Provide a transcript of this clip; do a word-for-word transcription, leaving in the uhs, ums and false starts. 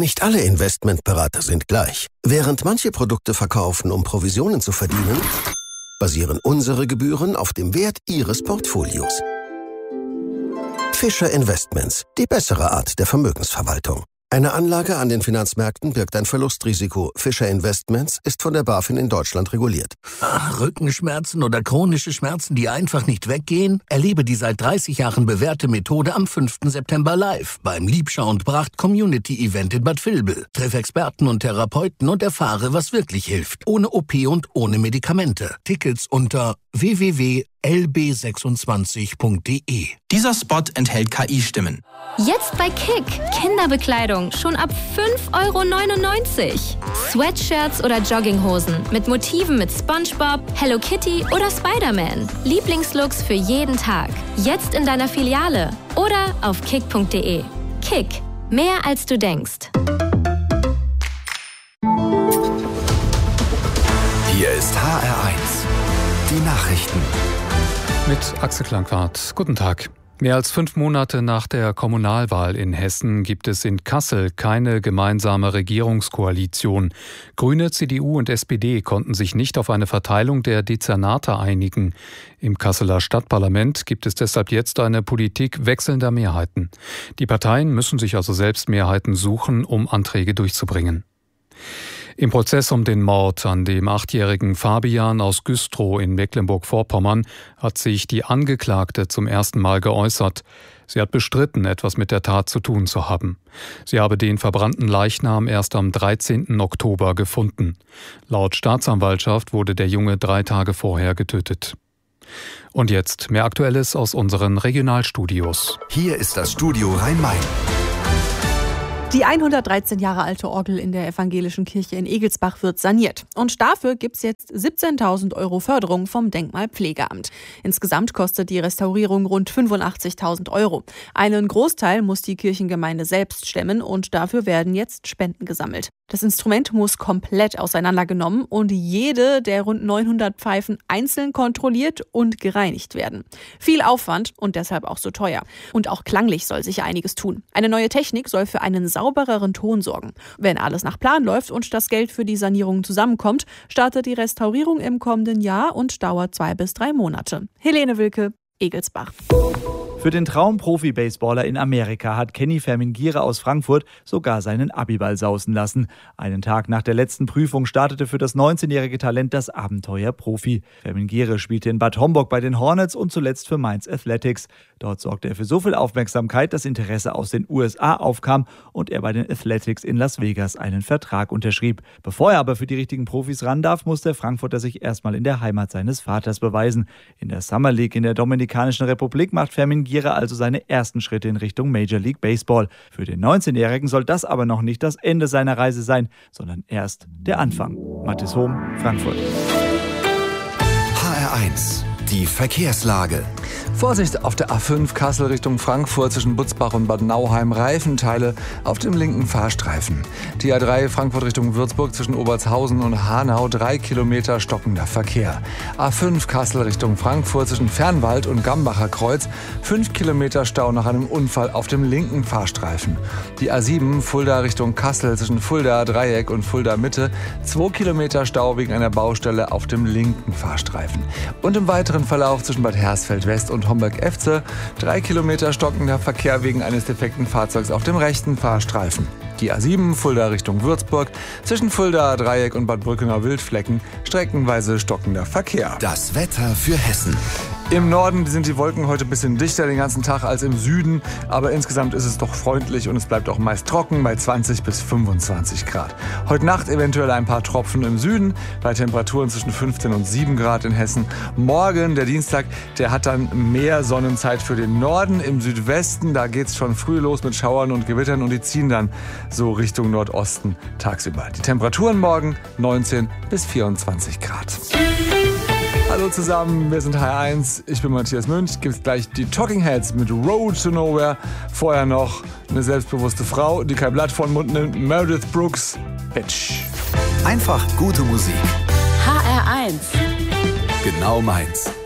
Nicht alle Investmentberater sind gleich. Während manche Produkte verkaufen, um Provisionen zu verdienen, basieren unsere Gebühren auf dem Wert Ihres Portfolios. Fischer Investments, die bessere Art der Vermögensverwaltung. Eine Anlage an den Finanzmärkten birgt ein Verlustrisiko. Fischer Investments ist von der BaFin in Deutschland reguliert. Ach, Rückenschmerzen oder chronische Schmerzen, die einfach nicht weggehen? Erlebe die seit dreißig Jahren bewährte Methode am fünften September live beim Liebschau und Bracht Community Event in Bad Vilbel. Triff Experten und Therapeuten und erfahre, was wirklich hilft. Ohne O P und ohne Medikamente. Tickets unter w w w punkt l b sechsundzwanzig punkt d e. Dieser Spot enthält K I-Stimmen. Jetzt bei Kick. Kinderbekleidung schon ab fünf Euro neunundneunzig. Sweatshirts oder Jogginghosen mit Motiven mit SpongeBob, Hello Kitty oder Spider-Man. Lieblingslooks für jeden Tag. Jetzt in deiner Filiale oder auf kick punkt d e. Kick. Mehr als du denkst. Hier ist H R eins. Die Nachrichten. Mit Axel Klankwart. Guten Tag. Mehr als fünf Monate nach der Kommunalwahl in Hessen gibt es in Kassel keine gemeinsame Regierungskoalition. Grüne, C D U und S P D konnten sich nicht auf eine Verteilung der Dezernate einigen. Im Kasseler Stadtparlament gibt es deshalb jetzt eine Politik wechselnder Mehrheiten. Die Parteien müssen sich also selbst Mehrheiten suchen, um Anträge durchzubringen. Im Prozess um den Mord an dem achtjährigen Fabian aus Güstrow in Mecklenburg-Vorpommern hat sich die Angeklagte zum ersten Mal geäußert. Sie hat bestritten, etwas mit der Tat zu tun zu haben. Sie habe den verbrannten Leichnam erst am dreizehnten Oktober gefunden. Laut Staatsanwaltschaft wurde der Junge drei Tage vorher getötet. Und jetzt mehr Aktuelles aus unseren Regionalstudios. Hier ist das Studio Rhein-Main. Die hundertdreizehn Jahre alte Orgel in der evangelischen Kirche in Egelsbach wird saniert. Und dafür gibt es jetzt siebzehntausend Euro Förderung vom Denkmalpflegeamt. Insgesamt kostet die Restaurierung rund fünfundachtzigtausend Euro. Einen Großteil muss die Kirchengemeinde selbst stemmen und dafür werden jetzt Spenden gesammelt. Das Instrument muss komplett auseinandergenommen und jede der rund neunhundert Pfeifen einzeln kontrolliert und gereinigt werden. Viel Aufwand und deshalb auch so teuer. Und auch klanglich soll sich einiges tun. Eine neue Technik soll für einen saubereren Ton sorgen. Wenn alles nach Plan läuft und das Geld für die Sanierung zusammenkommt, startet die Restaurierung im kommenden Jahr und dauert zwei bis drei Monate. Helene Wilke, Egelsbach. Für den Traum-Profi-Baseballer in Amerika hat Kenny Vermingire aus Frankfurt sogar seinen Abiball sausen lassen. Einen Tag nach der letzten Prüfung startete für das neunzehnjährige Talent das Abenteuer Profi. Vermingire spielte in Bad Homburg bei den Hornets und zuletzt für Mainz Athletics. Dort sorgte er für so viel Aufmerksamkeit, dass Interesse aus den U S A aufkam und er bei den Athletics in Las Vegas einen Vertrag unterschrieb. Bevor er aber für die richtigen Profis ran darf, muss der Frankfurter sich erstmal in der Heimat seines Vaters beweisen. In der Summer League in der Dominikanischen Republik macht Vermingire also seine ersten Schritte in Richtung Major League Baseball. Für den neunzehnjährigen soll das aber noch nicht das Ende seiner Reise sein, sondern erst der Anfang. Mathis Hohm, Frankfurt. H R eins. Die Verkehrslage. Vorsicht auf der A fünf Kassel Richtung Frankfurt zwischen Butzbach und Bad Nauheim. Reifenteile auf dem linken Fahrstreifen. Die A drei Frankfurt Richtung Würzburg zwischen Obertshausen und Hanau. Drei Kilometer stockender Verkehr. A fünf Kassel Richtung Frankfurt zwischen Fernwald und Gambacher Kreuz. Fünf Kilometer Stau nach einem Unfall auf dem linken Fahrstreifen. Die A sieben Fulda Richtung Kassel zwischen Fulda Dreieck und Fulda Mitte. Zwei Kilometer Stau wegen einer Baustelle auf dem linken Fahrstreifen. Und im weiteren Verlauf zwischen Bad Hersfeld West und Homburg-Efze drei Kilometer stockender Verkehr wegen eines defekten Fahrzeugs auf dem rechten Fahrstreifen. Die A sieben Fulda Richtung Würzburg zwischen Fulda Dreieck und Bad Brückener Wildflecken streckenweise stockender Verkehr. Das Wetter für Hessen. Im Norden sind die Wolken heute ein bisschen dichter den ganzen Tag als im Süden, aber insgesamt ist es doch freundlich und es bleibt auch meist trocken bei zwanzig bis fünfundzwanzig Grad. Heute Nacht eventuell ein paar Tropfen im Süden, bei Temperaturen zwischen fünfzehn und sieben Grad in Hessen. Morgen, der Dienstag, der hat dann mehr Sonnenzeit für den Norden. Im Südwesten, da geht's schon früh los mit Schauern und Gewittern und die ziehen dann so Richtung Nordosten tagsüber. Die Temperaturen morgen neunzehn bis vierundzwanzig Grad. Hallo zusammen, wir sind H R eins, ich bin Matthias Münch, gibt's gleich die Talking Heads mit Road to Nowhere. Vorher noch eine selbstbewusste Frau, die kein Blatt vor den Mund nimmt, Meredith Brooks, Bitch. Einfach gute Musik. H R eins. Genau meins.